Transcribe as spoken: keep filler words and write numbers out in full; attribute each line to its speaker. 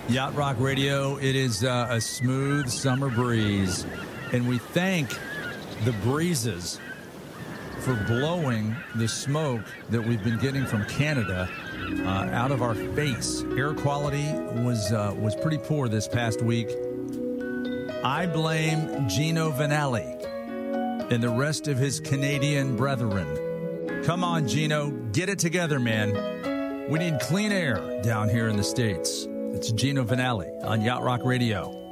Speaker 1: Yacht Rock Radio, it is uh, a smooth summer breeze, and we thank the breezes for blowing the smoke that we've been getting from Canada uh, out of our face. Air quality was uh, was pretty poor this past week. I blame Gino Vannelli and the rest of his Canadian brethren. Come on, Gino, get it together, man. We need clean air down here in the States. It's Gino Vannelli on Yacht Rock Radio.